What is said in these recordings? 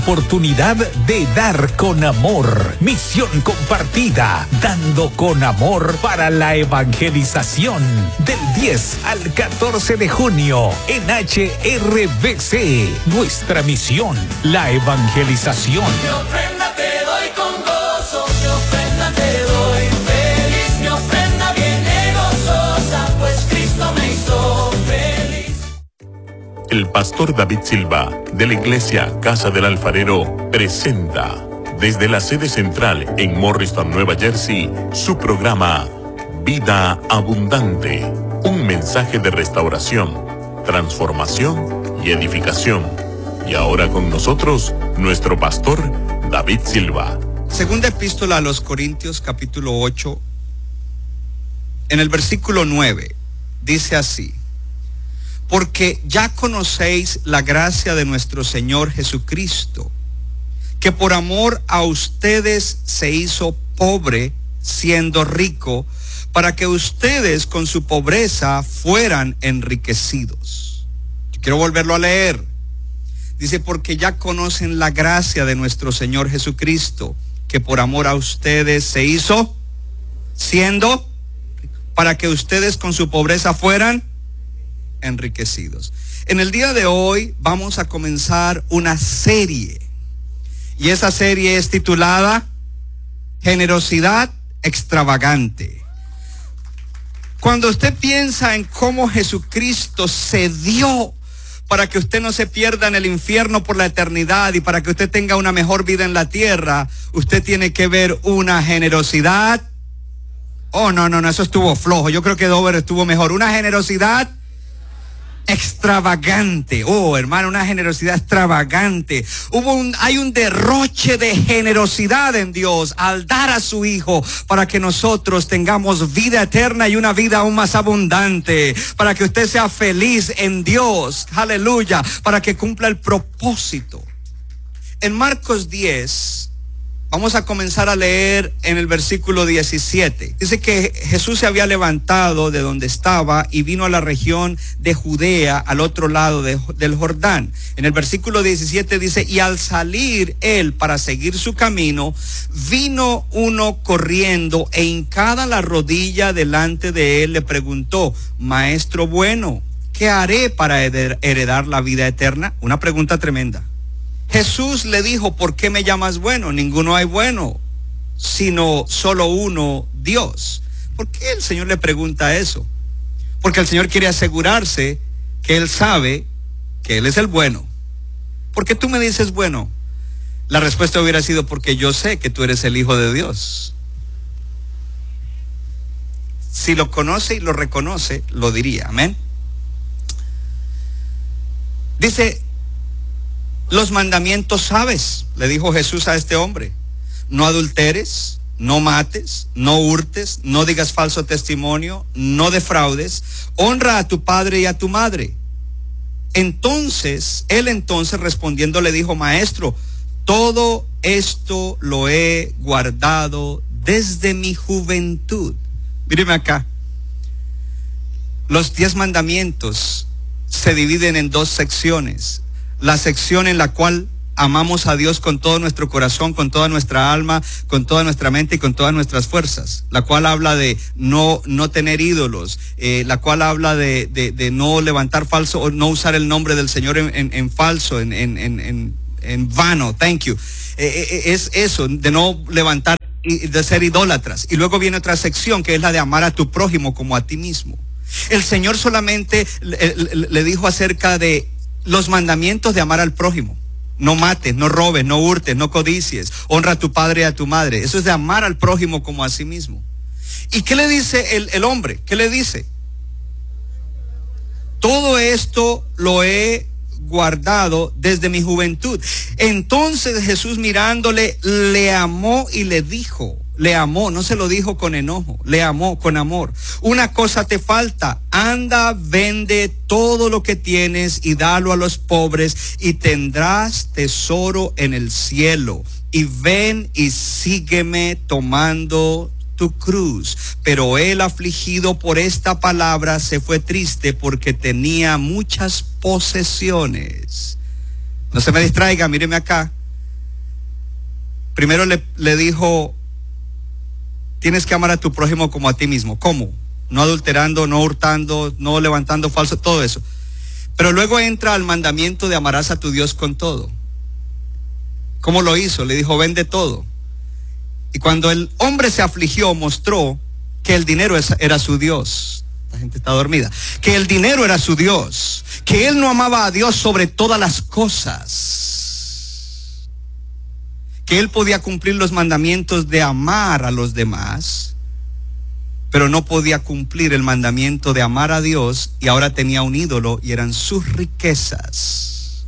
Oportunidad de dar con amor. Misión compartida, dando con amor para la evangelización. Del 10 al 14 de junio en HRBC. Nuestra misión, la evangelización. Mi ofrenda te doy con gozo, mi ofrenda te doy feliz, mi ofrenda viene gozosa, pues Cristo me hizo feliz. El pastor David Silva, de la iglesia Casa del Alfarero, presenta desde la sede central en Morristown, Nueva Jersey, su programa Vida Abundante, un mensaje de restauración, transformación y edificación. Y ahora con nosotros, nuestro pastor David Silva. Segunda epístola a los Corintios, capítulo 8, en el versículo 9, dice así: porque ya conocéis la gracia de nuestro Señor Jesucristo, que por amor a ustedes se hizo pobre, siendo rico, para que ustedes con su pobreza fueran enriquecidos. Yo quiero volverlo a leer. Dice, porque ya conocen la gracia de nuestro Señor Jesucristo, que por amor a ustedes se hizo, siendo, para que ustedes con su pobreza fueran enriquecidos. En el día de hoy vamos a comenzar una serie, y esa serie es titulada Generosidad Extravagante. Cuando usted piensa en cómo Jesucristo se dio para que usted no se pierda en el infierno por la eternidad y para que usted tenga una mejor vida en la tierra, usted tiene que ver una generosidad. Oh, no, eso estuvo flojo. Yo creo que Dover estuvo mejor. Una generosidad extravagante. Oh, hermano, una generosidad extravagante. Hay un derroche de generosidad en Dios al dar a su Hijo para que nosotros tengamos vida eterna y una vida aún más abundante, para que usted sea feliz en Dios, aleluya, para que cumpla el propósito. En Marcos 10, vamos a comenzar a leer en el versículo 17. Dice que Jesús se había levantado de donde estaba y vino a la región de Judea, al otro lado del Jordán. En el versículo 17 dice, y al salir él para seguir su camino, vino uno corriendo e hincada la rodilla delante de él le preguntó, maestro bueno, ¿qué haré para heredar la vida eterna? Una pregunta tremenda. Jesús le dijo, ¿por qué me llamas bueno? Ninguno hay bueno, sino solo uno, Dios. ¿Por qué el Señor le pregunta eso? Porque el Señor quiere asegurarse que Él sabe que Él es el bueno. ¿Por qué tú me dices bueno? La respuesta hubiera sido, porque yo sé que tú eres el Hijo de Dios. Si lo conoce y lo reconoce, lo diría. Amén. Dice, los mandamientos sabes, le dijo Jesús a este hombre. No adulteres, no mates, no hurtes, no digas falso testimonio, no defraudes, honra a tu padre y a tu madre. Entonces, él respondiendo le dijo, maestro, todo esto lo he guardado desde mi juventud. Míreme acá. Los 10 mandamientos se dividen en 2 secciones. La sección en la cual amamos a Dios con todo nuestro corazón, con toda nuestra alma, con toda nuestra mente y con todas nuestras fuerzas. La cual habla de no tener ídolos, la cual habla de no levantar falso o no usar el nombre del Señor en falso, en vano. Thank you. Es eso, de no levantar y de ser idólatras. Y luego viene otra sección que es la de amar a tu prójimo como a ti mismo. El Señor solamente le dijo acerca de los mandamientos de amar al prójimo. No mates, no robes, no hurtes, no codicies, honra a tu padre y a tu madre. Eso es de amar al prójimo como a sí mismo. ¿Y qué le dice el hombre? ¿Qué le dice? Todo esto lo he guardado desde mi juventud. Entonces Jesús mirándole, le amó y le dijo, le amó, no se lo dijo con enojo, le amó con amor. Una cosa te falta, anda, vende todo lo que tienes y dalo a los pobres y tendrás tesoro en el cielo. Y ven y sígueme tomando tu cruz. Pero él, afligido por esta palabra, se fue triste porque tenía muchas posesiones. No se me distraiga, míreme acá. Primero le dijo, tienes que amar a tu prójimo como a ti mismo. ¿Cómo? No adulterando, no hurtando, no levantando falso, todo eso. Pero luego entra al mandamiento de amarás a tu Dios con todo. ¿Cómo lo hizo? Le dijo, vende todo. Y cuando el hombre se afligió, mostró que el dinero era su Dios. La gente está dormida. Que el dinero era su Dios. Que él no amaba a Dios sobre todas las cosas. Que él podía cumplir los mandamientos de amar a los demás, pero no podía cumplir el mandamiento de amar a Dios, y ahora tenía un ídolo y eran sus riquezas.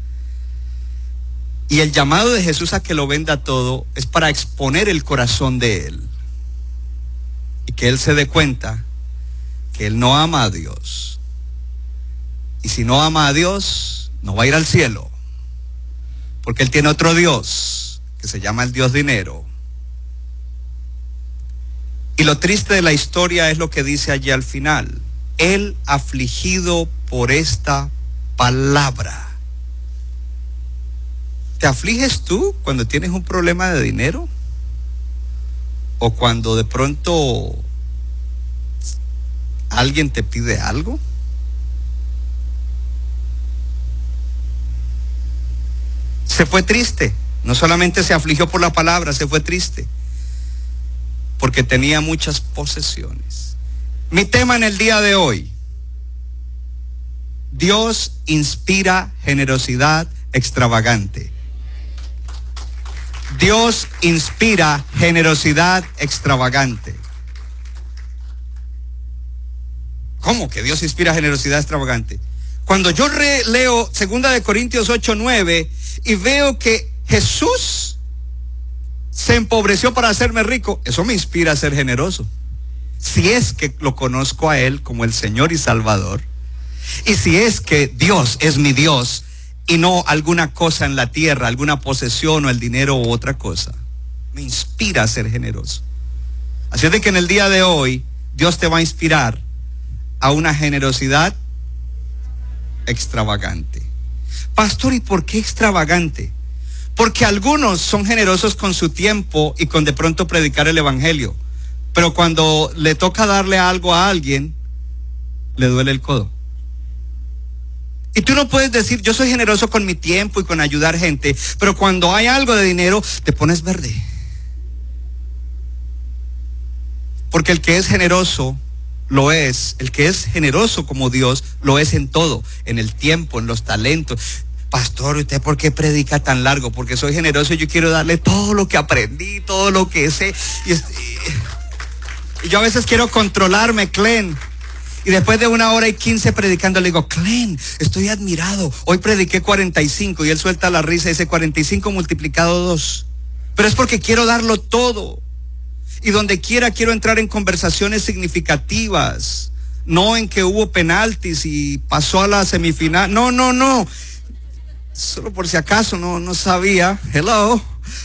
Y el llamado de Jesús a que lo venda todo es para exponer el corazón de él. Y que él se dé cuenta que él no ama a Dios. Y si no ama a Dios, no va a ir al cielo. Porque él tiene otro Dios, que se llama el Dios dinero. Y lo triste de la historia es lo que dice allí al final. Él afligido por esta palabra. ¿Te afliges tú cuando tienes un problema de dinero? ¿O cuando de pronto alguien te pide algo? Se fue triste. No solamente se afligió por la palabra, se fue triste porque tenía muchas posesiones. Mi tema en el día de hoy: Dios inspira generosidad extravagante. Dios inspira generosidad extravagante. ¿Cómo que Dios inspira generosidad extravagante? Cuando yo leo 2 Corintios 8:9 y veo que Jesús se empobreció para hacerme rico, eso me inspira a ser generoso. Si es que lo conozco a Él como el Señor y Salvador, y si es que Dios es mi Dios y no alguna cosa en la tierra, alguna posesión o el dinero u otra cosa, me inspira a ser generoso. Así es de que en el día de hoy Dios te va a inspirar a una generosidad extravagante. Pastor, ¿y por qué extravagante? Porque algunos son generosos con su tiempo y con de pronto predicar el evangelio, pero cuando le toca darle algo a alguien, le duele el codo. Y tú no puedes decir, yo soy generoso con mi tiempo y con ayudar gente, pero cuando hay algo de dinero, te pones verde. Porque el que es generoso, lo es. El que es generoso como Dios, lo es en todo, en el tiempo, en los talentos. Pastor, ¿usted por qué predica tan largo? Porque soy generoso y yo quiero darle todo lo que aprendí, todo lo que sé. Y yo a veces quiero controlarme, Clen. Y después de 1:15 predicando, le digo, Clen, estoy admirado. Hoy prediqué 45 y él suelta la risa y dice 45 multiplicado 2. Pero es porque quiero darlo todo. Y donde quiera quiero entrar en conversaciones significativas. No en que hubo penaltis y pasó a la semifinal. No. Solo por si acaso, no sabía. Hello.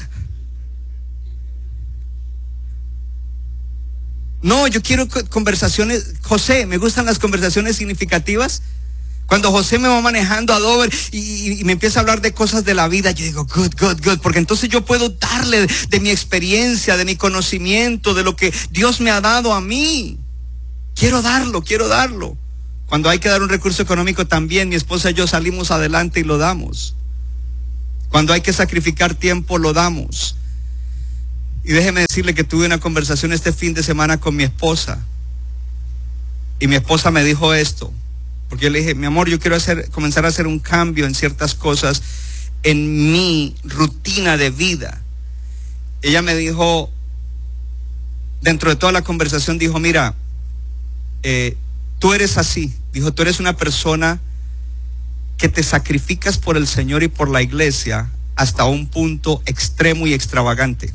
No, yo quiero conversaciones. José, me gustan las conversaciones significativas. Cuando José me va manejando a Dover y me empieza a hablar de cosas de la vida, yo digo, good, porque entonces yo puedo darle de mi experiencia, de mi conocimiento, de lo que Dios me ha dado a mí. Quiero darlo. Cuando hay que dar un recurso económico también, mi esposa y yo salimos adelante y lo damos. Cuando hay que sacrificar tiempo, lo damos. Y déjeme decirle que tuve una conversación este fin de semana con mi esposa. Y mi esposa me dijo esto. Porque yo le dije, mi amor, yo quiero comenzar a hacer un cambio en ciertas cosas en mi rutina de vida. Ella me dijo, dentro de toda la conversación, dijo, mira, tú eres así. Dijo, tú eres una persona que te sacrificas por el Señor y por la iglesia hasta un punto extremo y extravagante.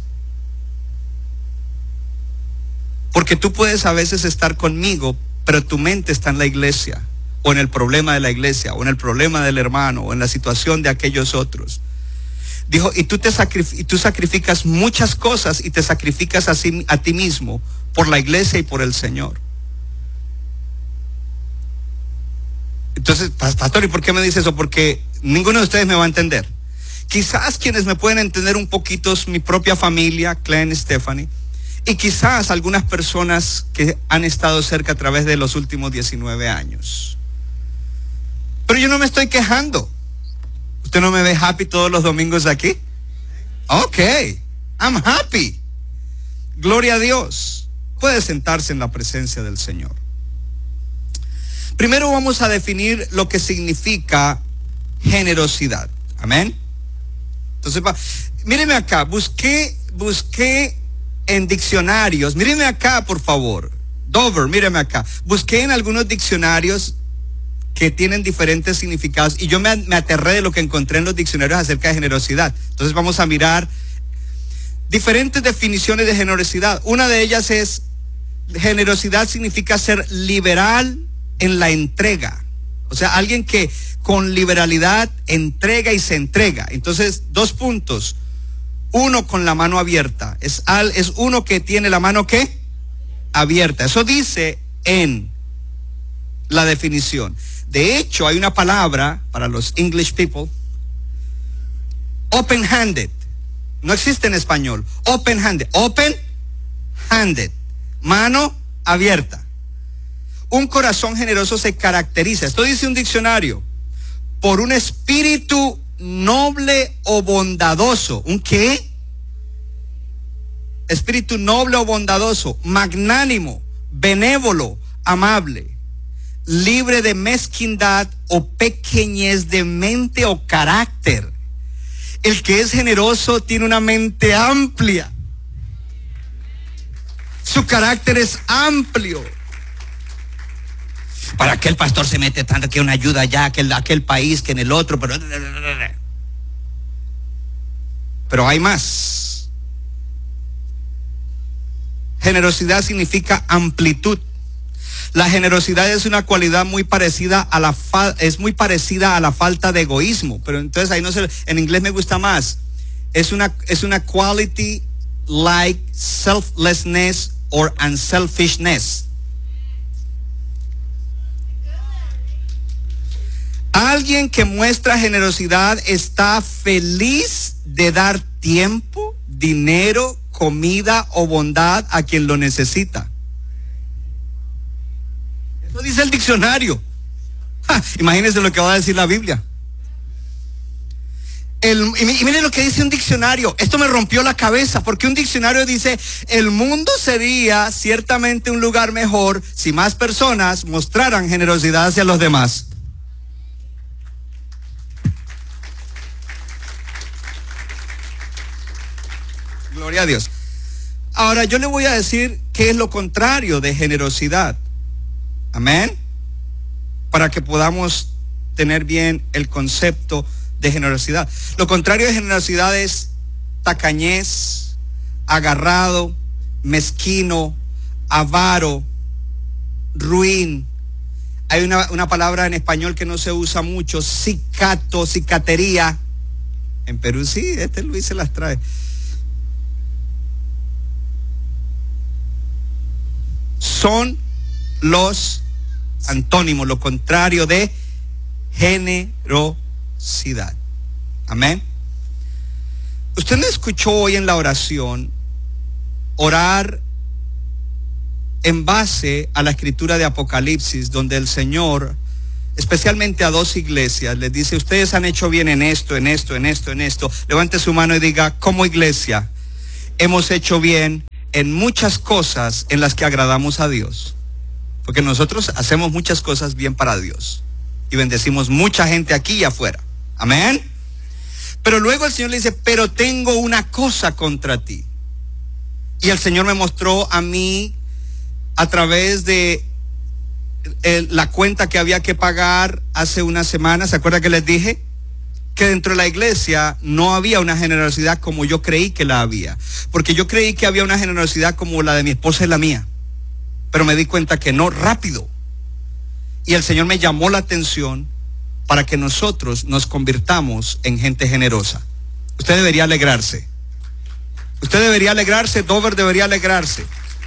Porque tú puedes a veces estar conmigo, pero tu mente está en la iglesia, o en el problema de la iglesia, o en el problema del hermano, o en la situación de aquellos otros. Dijo, y tú sacrificas muchas cosas y te sacrificas a ti mismo por la iglesia y por el Señor. Entonces, pastor, ¿y por qué me dice eso? Porque ninguno de ustedes me va a entender. Quizás quienes me pueden entender un poquito es mi propia familia, Glenn, Stephanie, y quizás algunas personas que han estado cerca a través de los últimos 19 años. Pero yo no me estoy quejando. ¿Usted no me ve happy todos los domingos aquí? Ok, I'm happy. Gloria a Dios. Puede sentarse en la presencia del Señor. Primero vamos a definir lo que significa generosidad. Amén. Entonces, míreme acá, busqué en diccionarios. Míreme acá, por favor. Dover, míreme acá. Busqué en algunos diccionarios que tienen diferentes significados y yo me aterré de lo que encontré en los diccionarios acerca de generosidad. Entonces vamos a mirar diferentes definiciones de generosidad. Una de ellas es: generosidad significa ser liberal en la entrega. O sea, alguien que con liberalidad entrega y se entrega. Entonces, 2 puntos. Uno, con la mano abierta. Es uno que tiene la mano, ¿qué? Abierta. Eso dice en la definición. De hecho, hay una palabra para los English people: open-handed. No existe en español. Open-handed. Open-handed. Mano abierta. Un corazón generoso se caracteriza, esto dice un diccionario, por un espíritu noble o bondadoso. ¿Un qué? Espíritu noble o bondadoso, magnánimo, benévolo, amable, libre de mezquindad o pequeñez de mente o carácter. El que es generoso tiene una mente amplia. Su carácter es amplio. ¿Para qué el pastor se mete tanto que una ayuda allá, que en aquel país, que en el otro? Pero hay más. Generosidad significa amplitud. La generosidad es una cualidad muy parecida a la falta de egoísmo, pero entonces ahí no sé, en inglés me gusta más. Es una quality like selflessness or unselfishness. Alguien que muestra generosidad está feliz de dar tiempo, dinero, comida o bondad a quien lo necesita. Eso dice el diccionario. Imagínense lo que va a decir la Biblia. Y miren lo que dice un diccionario. Esto me rompió la cabeza, porque un diccionario dice: el mundo sería ciertamente un lugar mejor si más personas mostraran generosidad hacia los demás. Gloria a Dios. Ahora yo le voy a decir qué es lo contrario de generosidad. Amén. Para que podamos tener bien el concepto de generosidad. Lo contrario de generosidad es tacañez, agarrado, mezquino, avaro, ruin. Hay una palabra en español que no se usa mucho: cicato, cicatería. En Perú sí, Luis se las trae. Son los antónimos, lo contrario de generosidad. Amén. Usted me escuchó hoy en la oración orar en base a la escritura de Apocalipsis, donde el Señor, especialmente a 2 iglesias, les dice: ustedes han hecho bien en esto, en esto, en esto, en esto. Levante su mano y diga: como iglesia hemos hecho bien en muchas cosas en las que agradamos a Dios. Porque nosotros hacemos muchas cosas bien para Dios y bendecimos mucha gente aquí y afuera. Amén. Pero luego el Señor le dice: pero tengo una cosa contra ti. Y el Señor me mostró a mí, a través de la cuenta que había que pagar hace una semana. ¿Se acuerda que les dije? Que dentro de la iglesia no había una generosidad como yo creí que la había. Porque yo creí que había una generosidad como la de mi esposa y la mía. Pero me di cuenta que no, rápido. Y el Señor me llamó la atención para que nosotros nos convirtamos en gente generosa. Usted debería alegrarse. Usted debería alegrarse, Dover debería alegrarse.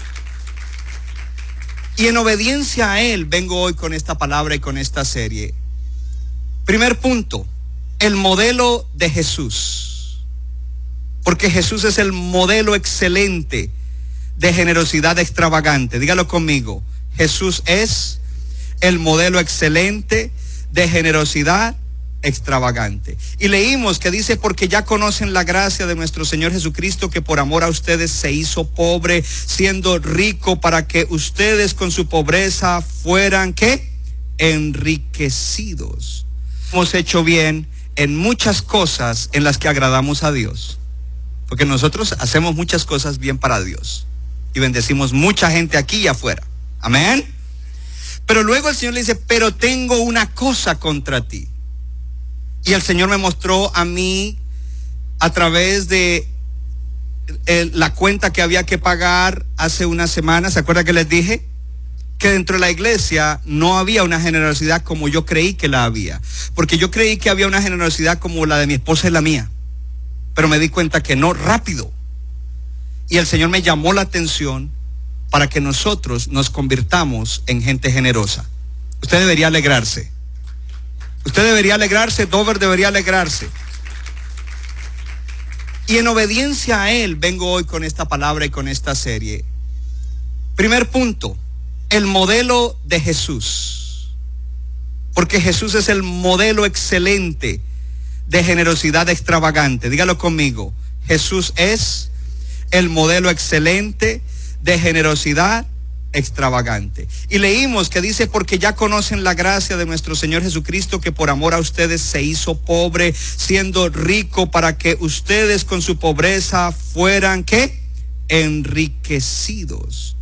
Y en obediencia a Él vengo hoy con esta palabra y con esta serie. Primer punto: el modelo de Jesús. Porque Jesús es el modelo excelente de generosidad extravagante. Dígalo conmigo. Jesús es el modelo excelente de generosidad extravagante. Y leímos que dice, porque ya conocen la gracia de nuestro Señor Jesucristo, que por amor a ustedes se hizo pobre, siendo rico, para que ustedes con su pobreza fueran, ¿qué? Enriquecidos. Hemos hecho bien en muchas cosas en las que agradamos a Dios, porque nosotros hacemos muchas cosas bien para Dios y bendecimos mucha gente aquí y afuera. Amén. Pero luego el Señor le dice, pero tengo una cosa contra ti. Y el Señor me mostró a mí, a través de la cuenta que había que pagar hace unas semanas. ¿Se acuerda que les dije? Que dentro de la iglesia no había una generosidad como yo creí que la había. Porque yo creí que había una generosidad como la de mi esposa y la mía. Pero me di cuenta que no, rápido. Y el Señor me llamó la atención para que nosotros nos convirtamos en gente generosa. Usted debería alegrarse. Usted debería alegrarse, Dover debería alegrarse. Y en obediencia a Él vengo hoy con esta palabra y con esta serie. Primer punto, el modelo de Jesús. Porque Jesús es el modelo excelente de generosidad extravagante. Dígalo conmigo. Jesús es el modelo excelente de generosidad extravagante. Y leímos que dice, porque ya conocen la gracia de nuestro Señor Jesucristo, que por amor a ustedes se hizo pobre, siendo rico, para que ustedes con su pobreza fueran, ¿qué? Enriquecidos.